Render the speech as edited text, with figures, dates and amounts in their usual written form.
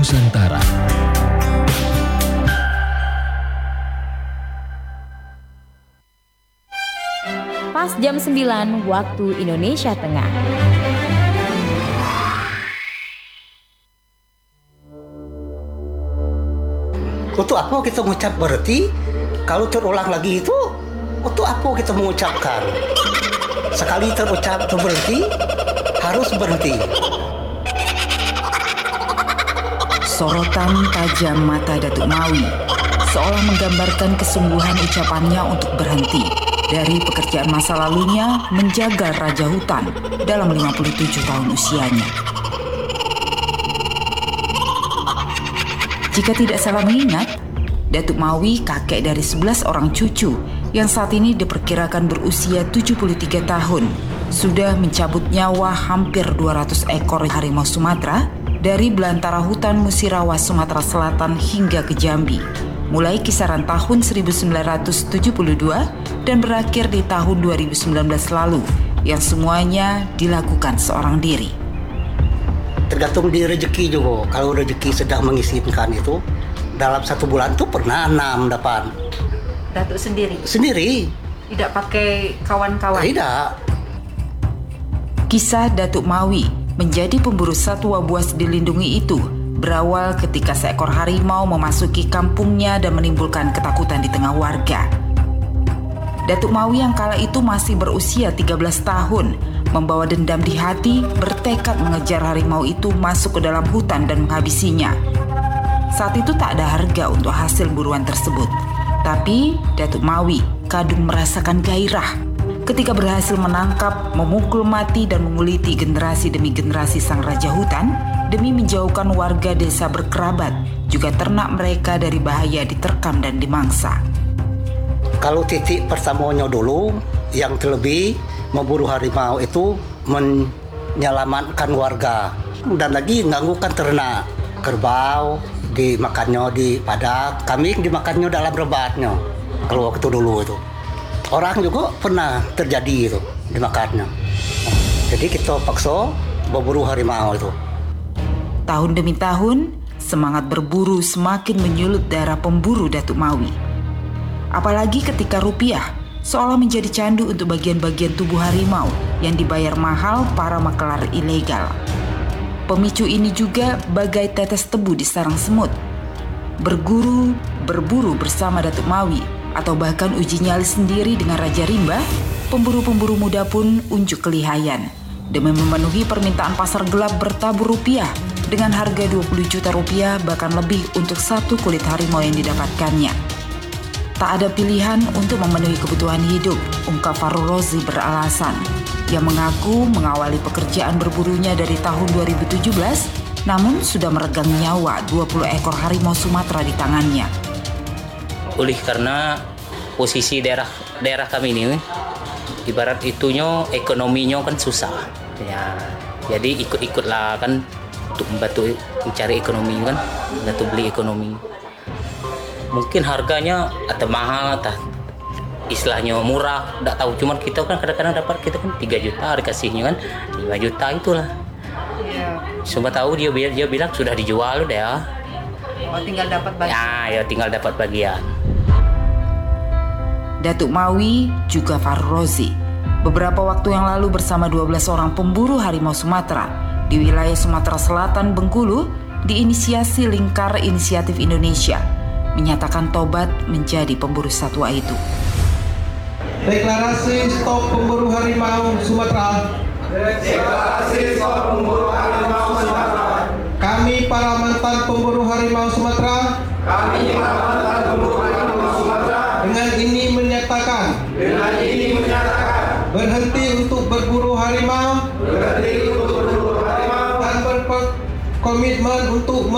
Nusantara. Pas jam 9 waktu Indonesia Tengah. Untuk apa kita mengucap berhenti? Kalau terulang lagi itu, untuk apa kita mengucapkan? Sekali terucap itu berhenti, harus berhenti. Sorotan tajam mata Datuk Mawi seolah menggambarkan kesungguhan ucapannya untuk berhenti dari pekerjaan masa lalunya menjaga Raja Hutan dalam 57 tahun usianya. Jika tidak salah mengingat, Datuk Mawi kakek dari 11 orang cucu yang saat ini diperkirakan berusia 73 tahun sudah mencabut nyawa hampir 200 ekor harimau Sumatera dari belantara hutan Musirawas Sumatera Selatan hingga ke Jambi, mulai kisaran tahun 1972 dan berakhir di tahun 2019 lalu, yang semuanya dilakukan seorang diri. Tergantung di rezeki juga. Kalau rezeki sedang mengizinkan itu, dalam 1 bulan itu pernah 6 dapat. Datuk sendiri? Sendiri. Tidak pakai kawan-kawan? Tidak. Kisah Datuk Mawi menjadi pemburu satwa buas dilindungi itu berawal ketika seekor harimau memasuki kampungnya dan menimbulkan ketakutan di tengah warga. Datuk Mawi yang kala itu masih berusia 13 tahun, membawa dendam di hati, bertekad mengejar harimau itu masuk ke dalam hutan dan menghabisinya. Saat itu tak ada harga untuk hasil buruan tersebut. Tapi Datuk Mawi kadung merasakan gairah ketika berhasil menangkap, memukul mati dan menguliti generasi demi generasi sang Raja Hutan demi menjauhkan warga desa berkerabat, juga ternak mereka dari bahaya diterkam dan dimangsa. Kalau titik pertamanya dulu, yang terlebih memburu harimau itu menyelamatkan warga. Dan lagi mengganggukan ternak. Kerbau dimakannya di padak, kambing dimakannya dalam rebatnya. Kalau waktu dulu itu. Orang juga pernah terjadi itu dimakannya. Jadi kita paksa berburu harimau itu. Tahun demi tahun, semangat berburu semakin menyulut darah pemburu Datuk Mawi. Apalagi ketika rupiah seolah menjadi candu untuk bagian-bagian tubuh harimau yang dibayar mahal para makelar ilegal. Pemicu ini juga bagai tetes tebu di sarang semut. Berburu bersama Datuk Mawi atau bahkan uji nyali sendiri dengan Raja Rimba, pemburu-pemburu muda pun unjuk kelihayan demi memenuhi permintaan pasar gelap bertabur rupiah dengan harga 20 juta rupiah bahkan lebih untuk satu kulit harimau yang didapatkannya. Tak ada pilihan untuk memenuhi kebutuhan hidup, ungkap Farul Rozi beralasan. Ia mengaku mengawali pekerjaan berburunya dari tahun 2017, namun sudah meregang nyawa 20 ekor harimau Sumatera di tangannya. Oleh karena posisi daerah kami ini, ibarat itunya ekonominya kan susah, ya. Jadi ikut-ikutlah kan untuk membantu mencari ekonomi kan, membantu beli ekonomi. Mungkin harganya atau mahal, atau istilahnya murah, tidak tahu. Cuman kita kan kadang-kadang dapat kita kan 3 juta dikasihnya kan 5 juta itulah. Iya. Cuma tahu dia bilang sudah dijual udah ya. Oh, tinggal dapat bagian. Ya tinggal dapat bagian. Datuk Mawi juga Farul Rozi beberapa waktu yang lalu bersama 12 orang pemburu harimau Sumatera di wilayah Sumatera Selatan Bengkulu diinisiasi Lingkar Inisiatif Indonesia menyatakan tobat menjadi pemburu satwa itu. Deklarasi stop pemburu harimau Sumatera. Deklarasi stop pemburu harimau Sumatera. Kami para mantan pemburu harimau Sumatera. Kami para mantan pemburu harimau Sumatera. Dengan ini menyatakan. Berhenti untuk berburu harimau. Berhenti untuk berburu harimau. Dan berkomitmen untuk